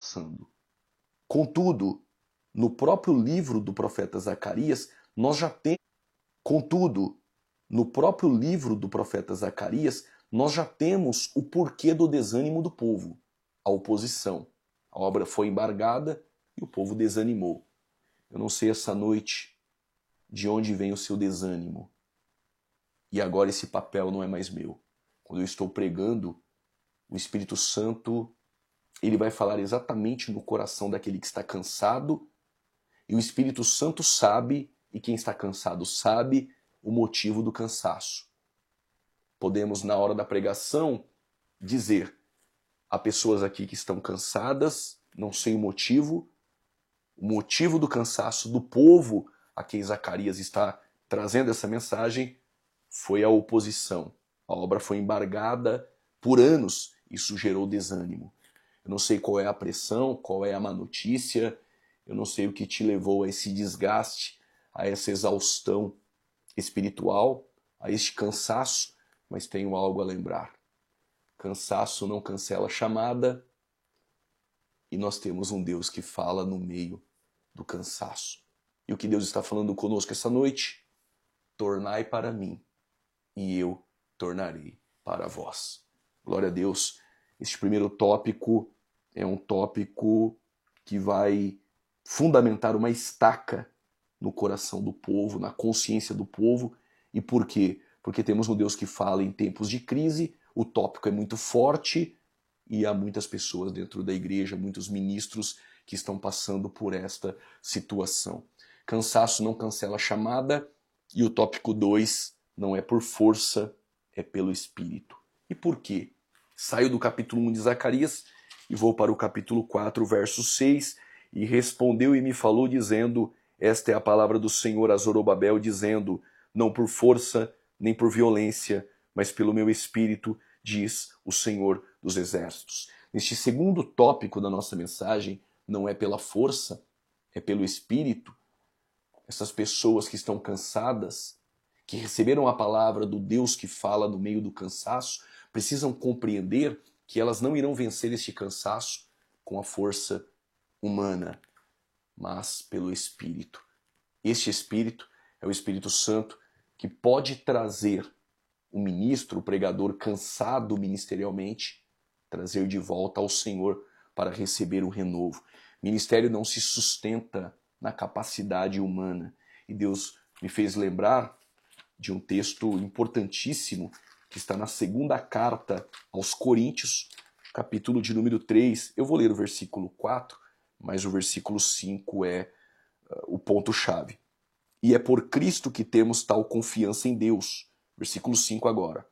passando. Contudo, no próprio livro do profeta Zacarias, nós já temos o porquê do desânimo do povo, a oposição. A obra foi embargada e o povo desanimou. Eu não sei essa noite de onde vem o seu desânimo. E agora esse papel não é mais meu. Quando eu estou pregando, o Espírito Santo, ele vai falar exatamente no coração daquele que está cansado, e o Espírito Santo sabe, e quem está cansado sabe, o motivo do cansaço. Podemos, na hora da pregação, dizer: há pessoas aqui que estão cansadas, não sei o motivo do cansaço do povo a quem Zacarias está trazendo essa mensagem foi a oposição. A obra foi embargada por anos, isso gerou desânimo. Eu não sei qual é a pressão, qual é a má notícia, eu não sei o que te levou a esse desgaste, a essa exaustão espiritual, a este cansaço, mas tenho algo a lembrar. Cansaço não cancela a chamada, e nós temos um Deus que fala no meio do cansaço. E o que Deus está falando conosco essa noite? Tornai para mim, e eu tornarei para vós. Glória a Deus. Este primeiro tópico é um tópico que vai fundamentar uma estaca no coração do povo, na consciência do povo. E por quê? Porque temos um Deus que fala em tempos de crise, o tópico é muito forte e há muitas pessoas dentro da igreja, muitos ministros que estão passando por esta situação. Cansaço não cancela a chamada, e o tópico 2 não é por força, é pelo Espírito. E por quê? Saio do capítulo 1 de Zacarias e vou para o capítulo 4, verso 6. E respondeu e me falou, dizendo: esta é a palavra do Senhor a Zorobabel, dizendo: não por força, nem por violência, mas pelo meu Espírito, diz o Senhor dos Exércitos. Neste segundo tópico da nossa mensagem, não é pela força, é pelo Espírito. Essas pessoas que estão cansadas, que receberam a palavra do Deus que fala no meio do cansaço, precisam compreender que elas não irão vencer este cansaço com a força humana, mas pelo Espírito. Este Espírito é o Espírito Santo que pode trazer o ministro, o pregador cansado ministerialmente, trazer de volta ao Senhor para receber o renovo. Ministério não se sustenta na capacidade humana. E Deus me fez lembrar de um texto importantíssimo que está na segunda carta aos Coríntios, capítulo de número 3. Eu vou ler o versículo 4, mas o versículo 5 é o ponto-chave. E é por Cristo que temos tal confiança em Deus. Versículo 5 agora.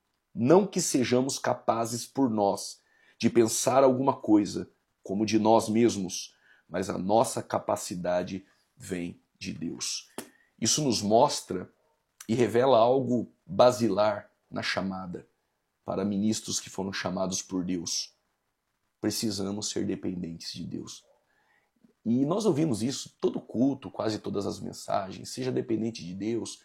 Não que sejamos capazes por nós de pensar alguma coisa como de nós mesmos, mas a nossa capacidade vem de Deus. Isso nos mostra e revela algo basilar na chamada para ministros que foram chamados por Deus. Precisamos ser dependentes de Deus. E nós ouvimos isso todo culto, quase todas as mensagens. Seja dependente de Deus.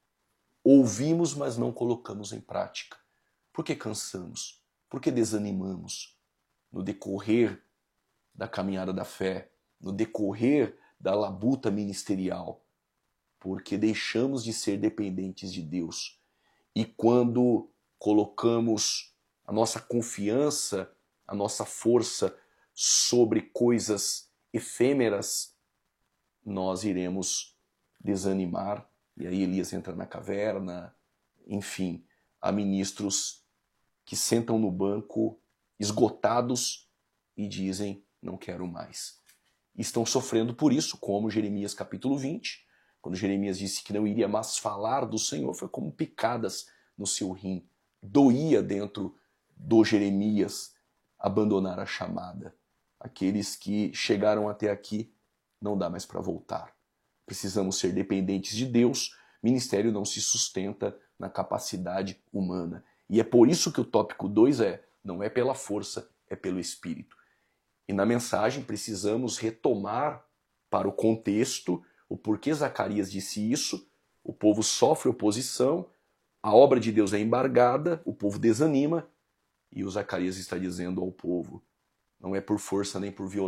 Ouvimos, mas não colocamos em prática. Por que cansamos? Por que desanimamos? No decorrer da caminhada da fé, no decorrer da labuta ministerial, porque deixamos de ser dependentes de Deus. E quando colocamos a nossa confiança, a nossa força sobre coisas efêmeras, nós iremos desanimar, e aí Elias entra na caverna, enfim, há ministros que sentam no banco esgotados e dizem: não quero mais. Estão sofrendo por isso, como Jeremias capítulo 20, quando Jeremias disse que não iria mais falar do Senhor, foi como picadas no seu rim. Doía dentro do Jeremias abandonar a chamada. Aqueles que chegaram até aqui, não dá mais para voltar. Precisamos ser dependentes de Deus. Ministério não se sustenta na capacidade humana. E é por isso que o tópico 2 não é pela força, é pelo Espírito. E na mensagem precisamos retomar para o contexto o porquê Zacarias disse isso. O povo sofre oposição, a obra de Deus é embargada, o povo desanima, e o Zacarias está dizendo ao povo: não é por força nem por violência,